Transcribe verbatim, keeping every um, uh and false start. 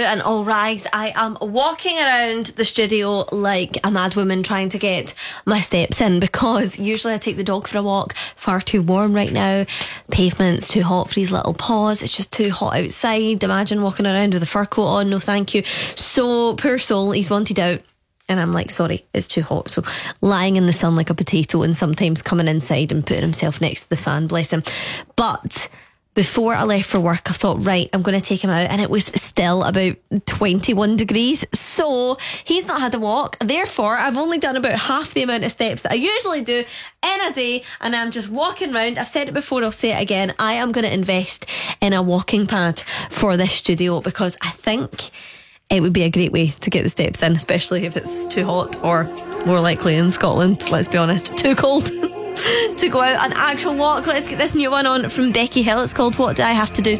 and all rise. I am walking around the studio like a mad woman trying to get my steps in, because usually I take the dog for a walk. Far too warm right now. Pavement's too hot for his little paws. It's just too hot outside. Imagine walking around with a fur coat on. No thank you. So poor soul, he's wanted out. And I'm like, sorry, it's too hot. So lying in the sun like a potato, and sometimes coming inside and putting himself next to the fan, bless him. But before I left for work, I thought, right, I'm going to take him out. And it was still about twenty-one degrees. So he's not had a walk. Therefore, I've only done about half the amount of steps that I usually do in a day. And I'm just walking around. I've said it before, I'll say it again. I am going to invest in a walking pad for this studio, because I think it would be a great way to get the steps in, especially if it's too hot, or more likely in Scotland, let's be honest, too cold to go out an actual walk. Let's get this new one on from Becky Hill. It's called What Do I Have to Do?